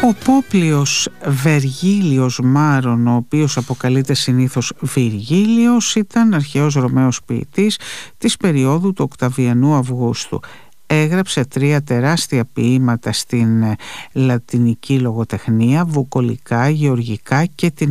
Ο Πόπλιος Βεργίλιος Μάρων, ο οποίος αποκαλείται συνήθως Βυργίλιος, ήταν αρχαίος Ρωμαίος ποιητής της περίοδου του Οκταβιανού Αυγούστου. Έγραψε 3 τεράστια ποίηματα στην λατινική λογοτεχνία, βουκολικά, γεωργικά και την